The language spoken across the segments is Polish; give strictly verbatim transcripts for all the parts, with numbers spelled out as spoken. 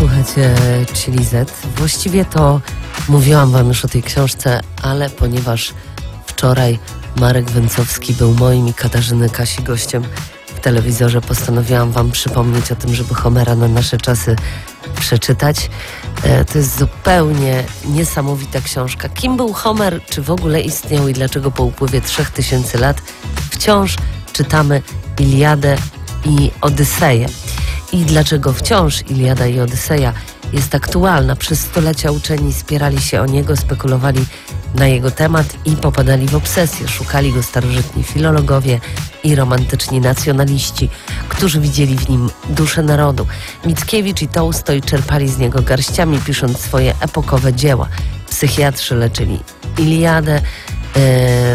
Słuchajcie, Chili Z. Właściwie to mówiłam wam już o tej książce, ale ponieważ wczoraj Marek Węcowski był moim i Katarzyny Kasi gościem w telewizorze, postanowiłam wam przypomnieć o tym, żeby Homera na nasze czasy przeczytać. E, to jest zupełnie niesamowita książka. Kim był Homer, czy w ogóle istniał i dlaczego po upływie trzech tysięcy lat wciąż czytamy Iliadę i Odyseję. I dlaczego wciąż Iliada i Odyseja jest aktualna. Przez stulecia uczeni spierali się o niego, spekulowali na jego temat i popadali w obsesję. Szukali go starożytni filologowie i romantyczni nacjonaliści, którzy widzieli w nim duszę narodu. Mickiewicz i Tołstoj czerpali z niego garściami, pisząc swoje epokowe dzieła. Psychiatrzy leczyli Iliadę yy,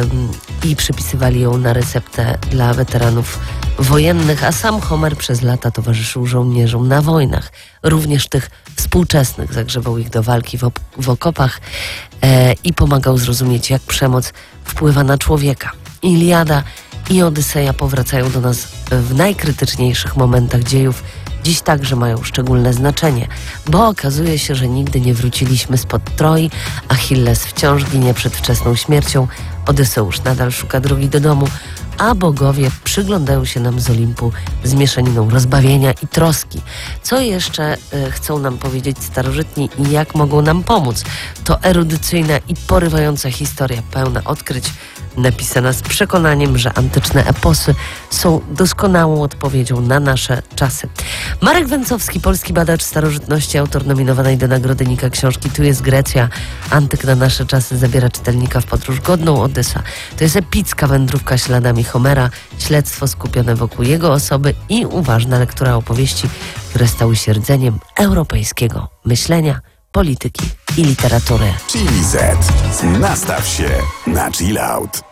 i przypisywali ją na receptę dla weteranów wojennych, a sam Homer przez lata towarzyszył żołnierzom na wojnach, również tych współczesnych, zagrzewał ich do walki w, op- w okopach e, i pomagał zrozumieć, jak przemoc wpływa na człowieka. Iliada i Odyseja powracają do nas w najkrytyczniejszych momentach dziejów. Dziś także mają szczególne znaczenie, bo okazuje się, że nigdy nie wróciliśmy spod Troi, Achilles wciąż ginie przedwczesną śmiercią, Odyseusz nadal szuka drogi do domu, a bogowie przyglądają się nam z Olimpu z mieszaniną rozbawienia i troski. Co jeszcze y, chcą nam powiedzieć starożytni i jak mogą nam pomóc? To erudycyjna i porywająca historia, pełna odkryć, napisana z przekonaniem, że antyczne eposy są doskonałą odpowiedzią na nasze czasy. Marek Węcowski, polski badacz starożytności, autor nominowanej do Nagrody Nika książki Tu jest Grecja, Antyk na nasze czasy, zabiera czytelnika w podróż godną Odysa. To jest epicka wędrówka śladami Homera, śledztwo skupione wokół jego osoby i uważna lektura opowieści, które stały się rdzeniem europejskiego myślenia, polityki i literatury. Chili Z. Nastaw się na chill out.